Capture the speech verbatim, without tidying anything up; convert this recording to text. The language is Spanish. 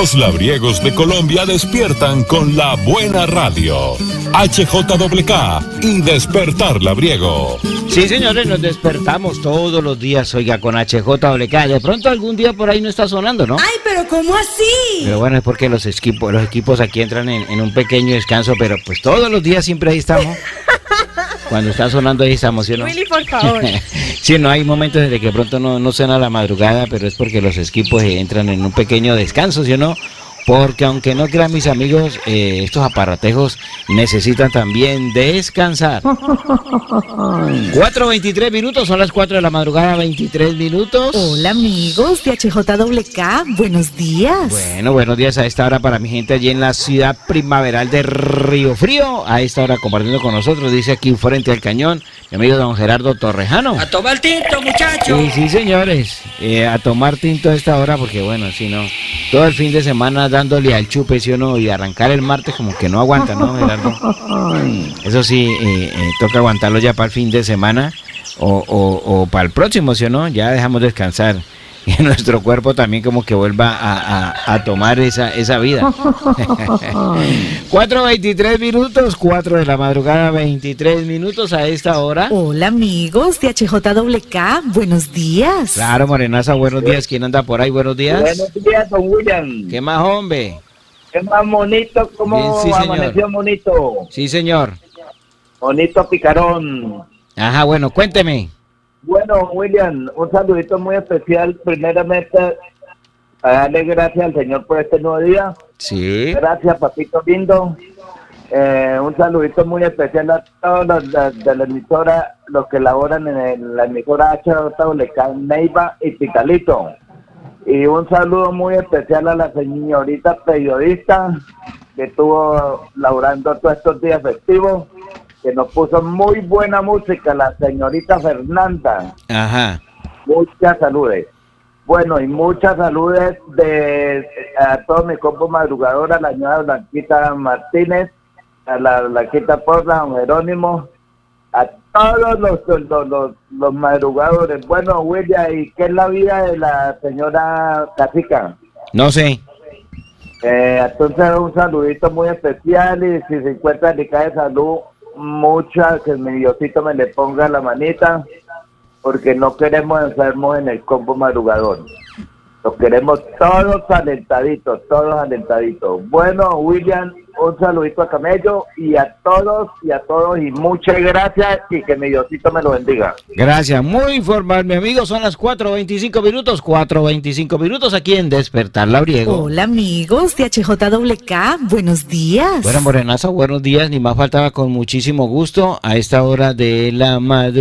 Los labriegos de Colombia despiertan con la buena radio. H J K K y Despertar Labriego. Sí, señores, nos despertamos todos los días, oiga, con H J K K. De pronto algún día por ahí no está sonando, ¿no? Ay, pero ¿cómo así? Pero bueno, es porque los equipos, los equipos aquí entran en, en un pequeño descanso, pero pues todos los días siempre ahí estamos. Cuando está sonando ahí estamos, ¿sí o no? Willy, por favor. Sí, no, hay momentos desde que de pronto no, no suena la madrugada, pero es porque los equipos entran en un pequeño descanso, ¿sí o no? Porque aunque no crean mis amigos, eh, estos aparatejos necesitan también descansar. cuatro veintitrés minutos, son las cuatro de la madrugada, veintitrés minutos. Hola amigos de H J K K, buenos días. Bueno, buenos días a esta hora para mi gente allí en la ciudad primaveral de Río Frío. A esta hora compartiendo con nosotros, dice aquí frente al cañón, mi amigo don Gerardo Torrejano. A tomar tinto, muchachos. Sí, sí, señores, eh, a tomar tinto a esta hora porque bueno, si no, todo el fin de semana dándole al chupe, ¿sí o no? Y arrancar el martes como que no aguanta, ¿no, Gerardo? Eso sí, eh, eh, toca aguantarlo ya para el fin de semana o, o, o para el próximo, ¿sí o no? Ya dejamos descansar y nuestro cuerpo también como que vuelva a, a, a tomar esa, esa vida. cuatro veintitrés minutos, cuatro de la madrugada, veintitrés minutos a esta hora. Hola amigos de H J K K, buenos días. Claro, Morenaza, buenos días. ¿Quién anda por ahí? Buenos días. Buenos días, don William. ¿Qué más, hombre? ¿Qué más bonito? ¿Cómo Bien, sí, señor. amaneció bonito? Sí, señor. Bonito picarón. Ajá, bueno, cuénteme. Bueno, William, un saludito muy especial. Primeramente, a darle gracias al Señor por este nuevo día. Sí. Gracias, papito lindo. Eh, un saludito muy especial a todos los de, de la emisora, los que laboran en el, la emisora H J K, Neiva y Pitalito. Y un saludo muy especial a la señorita periodista que estuvo laborando todos estos días festivos, que nos puso muy buena música, la señorita Fernanda. Ajá. Muchas saludes. Bueno, y muchas saludes de a todos mis compos madrugadores, a la señora Blanquita Martínez, a la Blanquita Porra, a don Jerónimo, a todos los, los, los, los madrugadores. Bueno, William, ¿y qué es la vida de la señora Cacica? No sé. Eh, entonces un saludito muy especial, y si se encuentra delicada de salud, mucha, que mi Diosito me le ponga la manita, porque no queremos enfermos en el combo madrugador. Los queremos todos alentaditos, todos alentaditos. Bueno, William, un saludito a Camello y a todos y a todos y muchas gracias y que mi Diosito me lo bendiga. Gracias, muy informal, mi amigo. Son las cuatro veinticinco minutos, cuatro veinticinco minutos aquí en Despertar Labriego. Hola amigos de H J K K, buenos días. Bueno, Morenaza, buenos días. Ni más faltaba, con muchísimo gusto a esta hora de la madrugada.